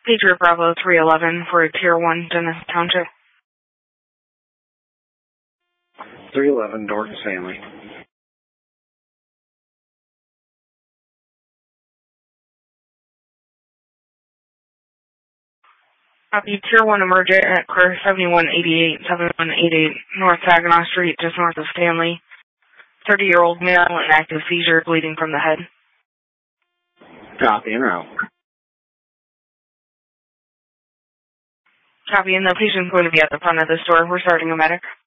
Patriot Bravo 311 for Tier 1, Dennis Township. 311, Dorton Stanley. Copy, Tier 1 emergent at car 7188 North Saginaw Street, just north of Stanley. 30-year-old male in active seizure, bleeding from the head. Copy, en route. Copy, and the patient's going to be at the front of the store. We're starting a medic.